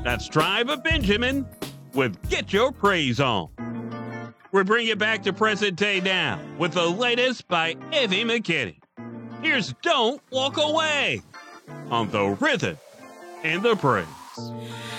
That's Tribe of Benjamin with Get Your Praise On. We bring you back to present day now with the latest by Evie McKinney. Here's Don't Walk Away on the Rhythm and the Praise.